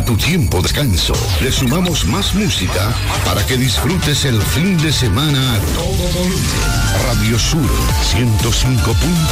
tu tiempo de descanso, le sumamos más música para que disfrutes el fin de semana a todo volumen. Radio Sur 105.